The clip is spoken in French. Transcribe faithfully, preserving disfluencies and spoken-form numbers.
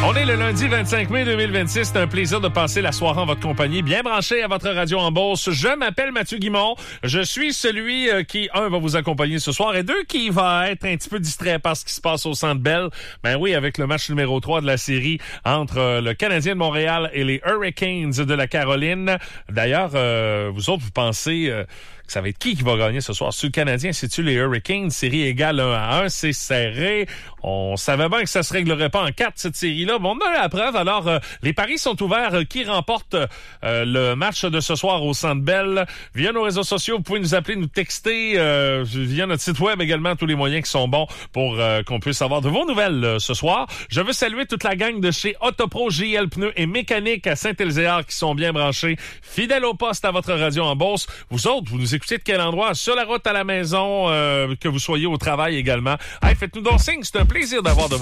On est le lundi vingt-cinq mai deux mille vingt-six. C'est un plaisir de passer la soirée en votre compagnie, bien branché à votre radio en Beauce. Je m'appelle Mathieu Guimond. Je suis celui qui, un, va vous accompagner ce soir et deux, qui va être un petit peu distrait par ce qui se passe au Centre Bell. Ben oui, avec le match numéro trois de la série entre le Canadien de Montréal et les Hurricanes de la Caroline. D'ailleurs, euh, vous autres, vous pensez... Euh, que ça va être qui qui va gagner ce soir? Sur le Canadien, c'est-tu les Hurricanes? Série égale un à un, c'est serré. On savait bien que ça se réglerait pas en quatre, cette série-là. Bon, on a la preuve. Alors, euh, les paris sont ouverts. Qui remporte euh, le match de ce soir au Centre Bell? Via nos réseaux sociaux, vous pouvez nous appeler, nous texter. Euh, via notre site web également, tous les moyens qui sont bons pour euh, qu'on puisse avoir de vos nouvelles euh, ce soir. Je veux saluer toute la gang de chez Autopro, J L Pneus et Mécanique à Saint-Élézéard qui sont bien branchés, fidèles au poste à votre radio en Beauce. Vous autres, vous nous écoutez de quel endroit? Sur la route, à la maison, euh, que vous soyez au travail également. Hey, faites-nous donc signe, c'est un plaisir d'avoir de vos